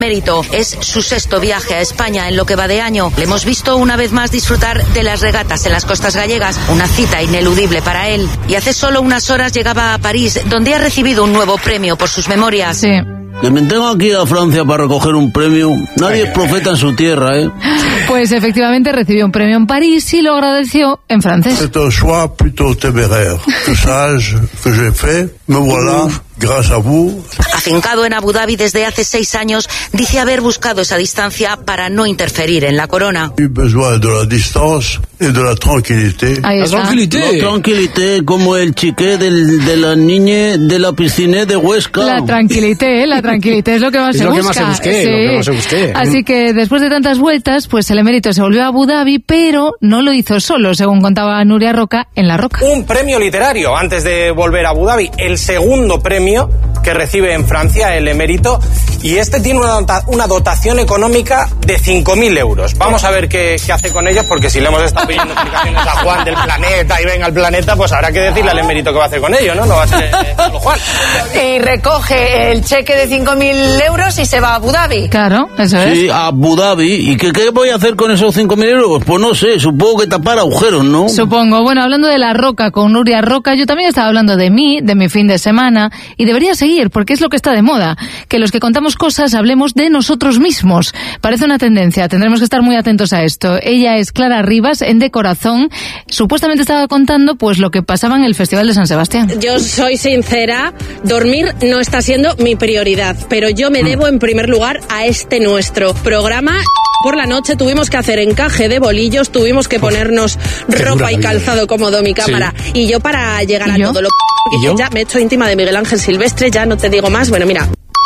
Mérito. Es su 6º viaje a España en lo que va de año. Le hemos visto una vez más disfrutar de las regatas en las costas gallegas, una cita ineludible para él. Y hace solo unas horas llegaba a París, donde ha recibido un nuevo premio por sus memorias. Sí. Me tengo aquí a Francia para recoger un premio. Nadie es profeta en su tierra, ¿eh? Pues efectivamente recibió un premio en París y lo agradeció en francés. C'est un choix plutôt téméraire, que sage, que j'ai fait. Me voilà, grâce à vous. Afincado en Abu Dhabi desde hace 6 años, dice haber buscado esa distancia para no interferir en la corona. J'ai besoin de la distance et de la tranquillité. Ahí está. La tranquilité, como el chiqué de la niña de la piscina de Huesca. La tranquilité es lo que más es se lo busca. Que más se busque, Sí. lo que más se busque. Así que después de tantas vueltas, pues el emérito se volvió a Abu Dhabi, pero no lo hizo solo, según contaba Nuria Roca en La Roca. Un premio literario antes de volver a Abu Dhabi, el segundo premio que recibe en Francia el emérito, y este tiene una dotación económica de 5.000 euros. Vamos a ver qué hace con ellos, porque si le hemos estado pidiendo explicaciones a Juan del planeta y venga al planeta, pues habrá que decirle al emérito qué va a hacer con ellos, ¿no? No va a ser solo Juan. Y recoge el cheque de 5.000 euros y se va a Abu Dhabi. Claro, eso es. Sí, a Abu Dhabi. ¿Y qué voy a hacer con esos 5.000 euros? Pues no sé, supongo que tapar agujeros, ¿no? Supongo. Bueno, hablando de La Roca con Nuria Roca, yo también estaba hablando de mí, de mi fin de semana, y debería seguir, porque es lo que está de moda, que los que contamos cosas hablemos de nosotros mismos. Parece una tendencia, tendremos que estar muy atentos a esto. Ella es Clara Rivas, en De Corazón. Supuestamente estaba contando pues lo que pasaba en el Festival de San Sebastián. Yo soy sincera, dormir no está siendo mi prioridad, pero yo me debo en primer lugar a nuestro programa. Por la noche tuvimos que hacer encaje de bolillos, tuvimos que ponernos ropa y calzado cómodo mi cámara. Sí. Y yo para llegar a todo lo que ya me he hecho íntima de Miguel Ángel Silvestre, ya no te digo más. Bueno, mira,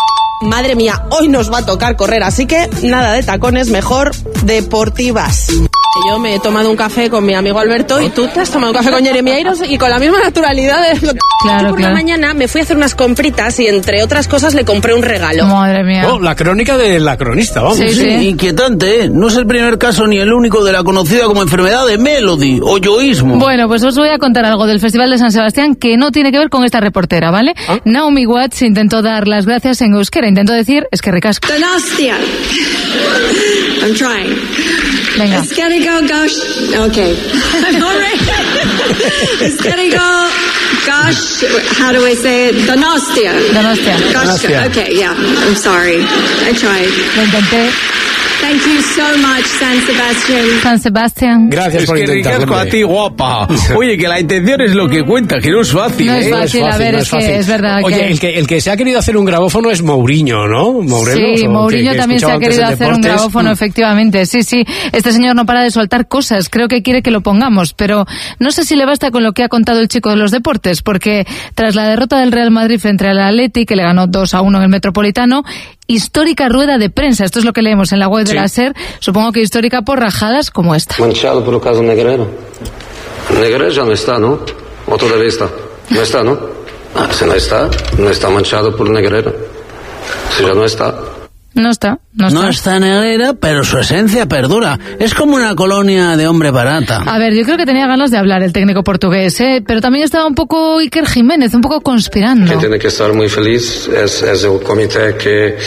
madre mía, hoy nos va a tocar correr, así que nada de tacones, mejor deportivas. Yo me he tomado un café con mi amigo Alberto y tú te has tomado un café con Jeremy Irons y con la misma naturalidad de lo que... Claro, por la mañana me fui a hacer unas compritas y entre otras cosas le compré un regalo. Madre mía. Oh, la crónica de la cronista, vamos. Sí, sí. Inquietante, ¿eh? No es el primer caso ni el único de la conocida como enfermedad de Melody o yoísmo. Bueno, pues os voy a contar algo del Festival de San Sebastián que no tiene que ver con esta reportera, ¿vale? ¿Ah? Naomi Watts intentó dar las gracias en euskera, intentó decir es que ricasco. Donastia. I'm trying. Venga. Esquerigo gosh. Okay. All right. Esquerigo gosh. How do I say it? Donostia. Donostia. Gosh. Okay, yeah. I'm sorry. I tried. Lo intenté. Thank you so much, San Sebastian. San Sebastián. Gracias por intentarlo. Es que a ti, guapa. Oye, que la intención es lo que cuenta, que no es fácil. No es fácil, a ver, es que es verdad. Oye, que... el que se ha querido hacer un grabófono es Mourinho, ¿no? Morelos, sí, Mourinho también se ha querido hacer un grabófono, efectivamente. Sí, sí. Este señor no para de soltar cosas. Creo que quiere que lo pongamos, pero no sé si le basta con lo que ha contado el chico de los deportes, porque tras la derrota del Real Madrid frente al Atleti, que le ganó 2-1 en el Metropolitano, histórica rueda de prensa. Esto es lo que leemos en la web de la SER. Supongo que histórica por rajadas como esta. Manchado por el caso Negreira. Negreira ya no está, ¿no? O todavía está. No está, ¿no? Ah, si no está manchado por Negreira. Si ya no está. No está. No está Negreira, pero su esencia perdura. Es como una colonia de hombre barata. A ver, yo creo que tenía ganas de hablar el técnico portugués, pero también estaba un poco Iker Jiménez, un poco conspirando. Quien tiene que estar muy feliz es el comité que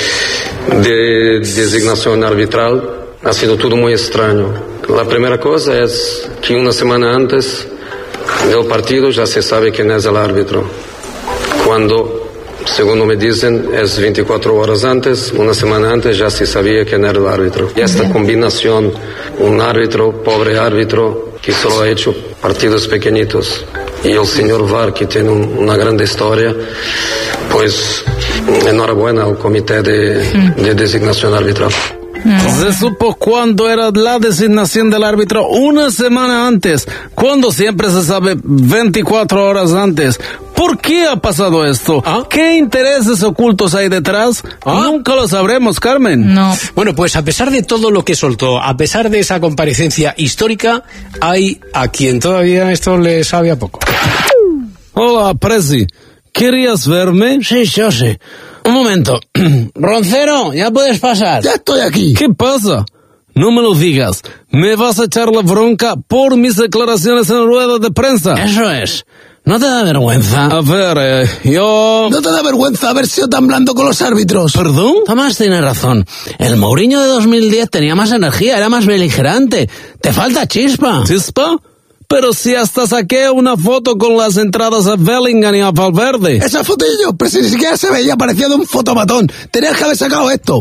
de designación arbitral. Ha sido todo muy extraño. La primera cosa es que una semana antes del partido ya se sabe quién es el árbitro. Cuando, según me dicen, es 24 horas antes, una semana antes ya se sabía quién era el árbitro. Y esta combinación, un árbitro, pobre árbitro, que solo ha hecho partidos pequeñitos, y el señor VAR, que tiene una gran historia, pues enhorabuena al comité de designación arbitral. Se supo cuándo era la designación del árbitro una semana antes, cuando siempre se sabe 24 horas antes. ¿Por qué ha pasado esto? ¿Qué intereses ocultos hay detrás? Nunca lo sabremos, Carmen. No. Bueno, pues a pesar de todo lo que soltó, a pesar de esa comparecencia histórica, hay a quien todavía esto le sabe a poco. Hola, Presi. ¿Querías verme? Sí, yo sé. Un momento. Roncero, ya puedes pasar. Ya estoy aquí. ¿Qué pasa? No me lo digas. ¿Me vas a echar la bronca por mis declaraciones en rueda de prensa? Eso es. ¿No te da vergüenza? A ver, yo... ¿No te da vergüenza haber sido tan blando con los árbitros? ¿Perdón? Tomás tiene razón. El Mourinho de 2010 tenía más energía, era más beligerante. Te falta chispa. ¿Chispa? Pero si hasta saqué una foto con las entradas a Bellingham y a Valverde. Esa fotillo, pero si ni siquiera se veía, parecía de un fotomatón. Tenías que haber sacado esto.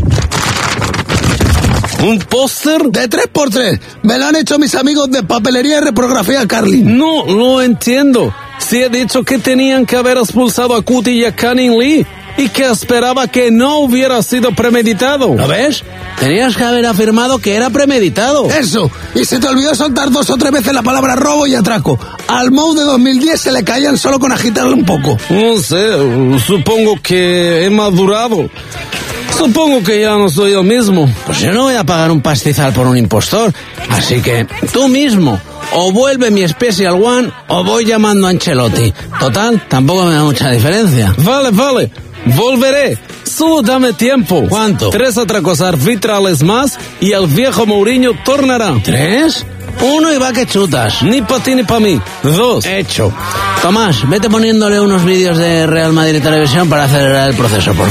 ¿Un póster? De 3x3. Me lo han hecho mis amigos de Papelería y Reprografía Carlin. No, lo entiendo. Si he dicho que tenían que haber expulsado a Cuti y a Canning Lee y que esperaba que no hubiera sido premeditado. ¿Lo ves? Tenías que haber afirmado que era premeditado. Eso. Y se te olvidó soltar 2 o 3 veces la palabra robo y atraco. Al Mou de 2010 se le caían solo con agitarle un poco. No sé, supongo que he madurado. Supongo que ya no soy el mismo. Pues yo no voy a pagar un pastizal por un impostor. Así que tú mismo, o vuelve mi Special One o voy llamando a Ancelotti. Total, tampoco me da mucha diferencia. Vale, volveré. Solo dame tiempo. ¿Cuánto? 3 atracos arbitrales más y el viejo Mourinho tornará. 3? 1 y va que chutas. Ni para ti ni para mí. 2. Hecho. Tomás, vete poniéndole unos vídeos de Real Madrid Televisión para acelerar el proceso, por